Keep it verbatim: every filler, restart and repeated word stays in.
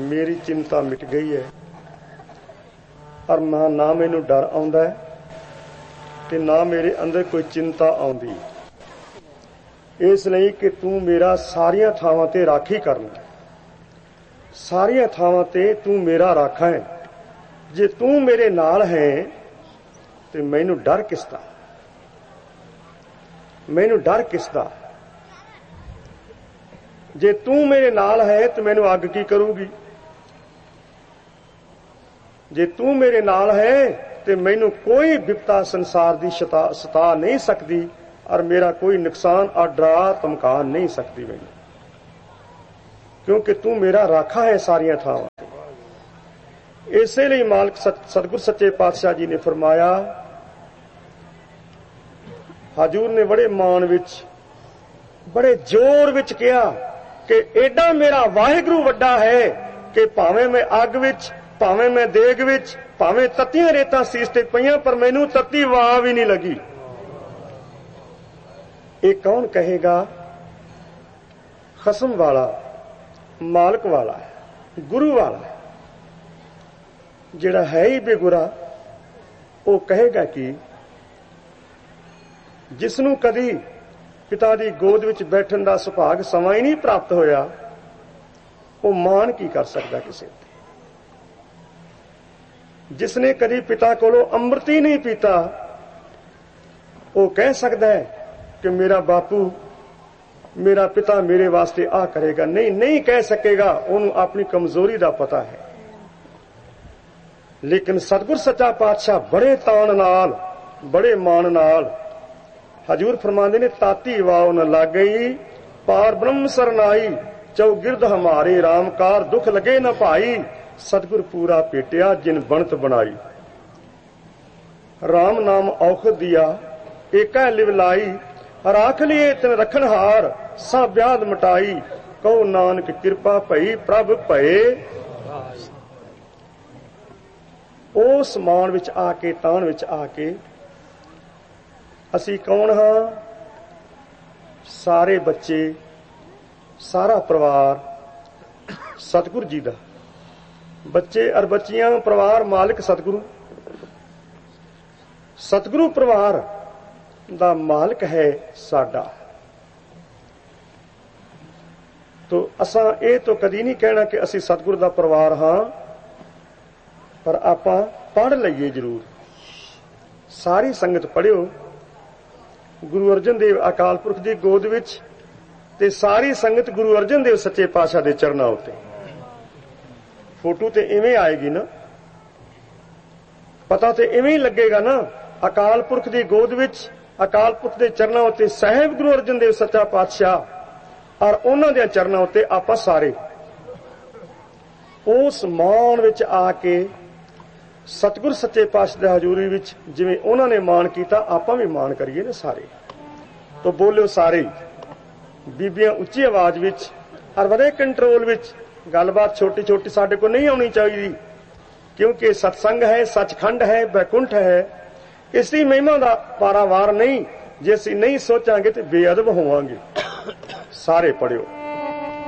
मेरी चिंता मिट गई है और मैं ना मैनू डर आउंदा है ते ना मेरे अंदर कोई चिंता आउंदी, इसलिए कि तू मेरा सारिया थावां ते राखी करना, सारिया थावां ते तू मेरा राखा है। जे तू मेरे नाल है ते मैनू डर किसदा, मैनू डर किसदा। जे तू मेरे नाल है तो मैनू अग की करूगी, जे तू मेरे नाल है तो मैनू कोई विपता संसार की सता सता नहीं सकती और मेरा कोई नुकसान और डरा धमका नहीं सकती मैनू, क्योंकि तू मेरा राखा है सारिया थावां। इसे लिए मालिक सतगुर सच्चे पातशाह जी ने फरमाया, हजूर ने बड़े मान विच बड़े जोर विच कहा कि एडा मेरा वाहिगुरू वड्डा है कि भावें मैं अग विच, भावें मैं देग विच, भावें तत्तियां रेतां सीस ते पईयां पर मैनू तत्ती वाह भी नहीं लगी। ये कौन कहेगा? खसम वाला, मालिक वाला है, गुरु वाला है। जिहड़ा है ही बेगुरा वो कहेगा कि जिसनू कदी पिता दी गोद विच बैठन दा सुभाग समा ही नहीं प्राप्त होया, वो मान की कर सकता किसी ते। जिसने कदी पिता कोलों अमृत ही नहीं पीता, वो कह सकता है कि मेरा बापू, मेरा पिता मेरे वास्ते आ करेगा। नहीं, नहीं कह सकेगा, उन्होंने अपनी कमजोरी दा पता है। लेकिन सतगुर सच्चा पातशाह बड़े तान नाल, बड़े मान नाल हजूर फरमांदे ने, ताती वाव न लग गई पार ब्रह्म सरनाई, चौगिरद हमारे रामकार दुख लगे न भाई, सतगुर पूरा पेटिया जिन बनत बनाई। राम नाम औखद दिया एका लिवलाई, राख लिए तिन रखन हार सा ब्याद मटाई, कहो नानक कृपा भई प्रभ भये। उस मान विच आके, तान विच आके असी कौन हाँ? सारे बच्चे, सारा परिवार सतगुरु जी दा। बच्चे और बच्चियां, परिवार मालिक सतगुरु। सतगुरु परिवार दा मालिक है साडा। तो असां ये तो कदी नहीं कहना कि असी सतगुरु दा परिवार हाँ, पर आपां पढ़ लईए जरूर। सारी संगत पढ़ियो गुरु अर्जन देव अकाल पुरख की गोद विच, ते सारी संगत गुरु अर्जन देव सच्चे पातशाह दे चरनां उत्ते। फोटो ते इवें आएगी ना, पता ते इवें ही लगेगा ना। अकाल पुरख की गोद विच, अकाल पुरख के चरनां उत्ते साहिब गुरु अर्जन देव सच्चा पातशाह और उन्हां दे चरनां उत्ते आपां सारे उस मान विच आके सतगुर सच्चे पातशाह दी हजूरी विच जिवें उन्हां ने मान कीता, आपां भी मान करिए ना सारे। तो बोलियो सारे, बीबियां उच्ची आवाज विच और बड़े कंट्रोल विच। गलबात छोटी छोटी साडे को नहीं आनी चाहिए, क्योंकि सत्संग है, सचखंड है, बैकुंठ है। इसकी महिमा का पारावार नहीं। जे असीं नहीं सोचांगे तो बेअदब होवांगे। सारे पढ़ियो।